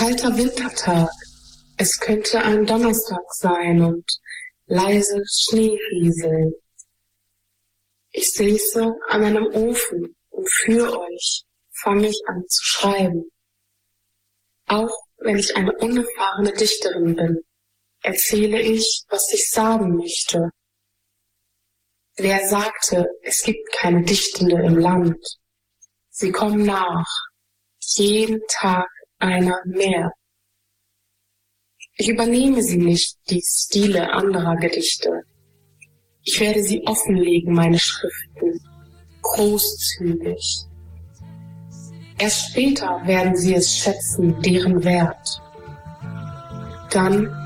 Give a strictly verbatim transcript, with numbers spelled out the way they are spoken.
kalter Wintertag. Es könnte ein Donnerstag sein und leise Schnee rieseln. Ich säße an einem Ofen und für euch fange ich an zu schreiben. Auch wenn ich eine unerfahrene Dichterin bin, erzähle ich, was ich sagen möchte. Wer sagte, es gibt keine Dichtende im Land? Sie kommen nach, jeden Tag einer mehr. Ich übernehme sie nicht, die Stile anderer Gedichte. Ich werde sie offenlegen, meine Schriften, großzügig. Erst später werden sie es schätzen, deren Wert. Dann